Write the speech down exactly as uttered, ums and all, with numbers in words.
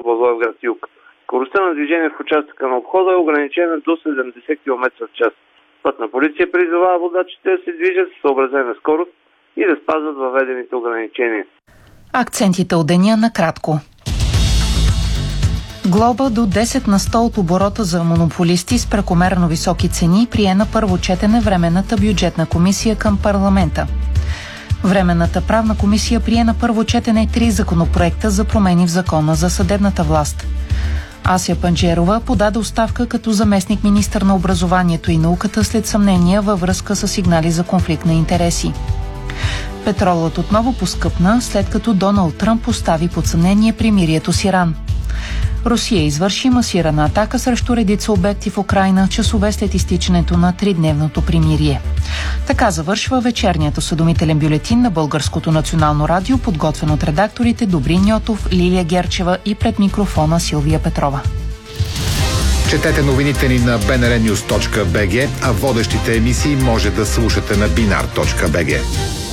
Благоевград-юг. Скоростта на движение в участъка на обхода е ограничена до седемдесет километра в час. Пътна полиция призовава водачите да се движат с съобразена скорост и да спазват въведените ограничения. Акцентите от деня накратко. Глоба до десет на сто от оборота за монополисти с прекомерно високи цени прие на първо четене Временната бюджетна комисия към парламента. Временната правна комисия прие на първо четене три законопроекта за промени в закона за съдебната власт. Ася Панджерова подаде оставка като заместник-министър на образованието и науката след съмнения във връзка с сигнали за конфликт на интереси. Петролът отново поскъпна, след като Доналд Тръмп постави под съмнение примирието с Иран. Русия извърши масирана атака срещу редица обекти в Украйна, часове след изтичането на тридневното примирие. Така завършва вечерният осведомителен бюлетин на Българското национално радио, подготвен от редакторите Добрин Ньотов, Лилия Герчева и пред микрофона Силвия Петрова. Четете новините ни на би ен ар нюз точка би джи, а водещите емисии може да слушате на бинар точка би джи.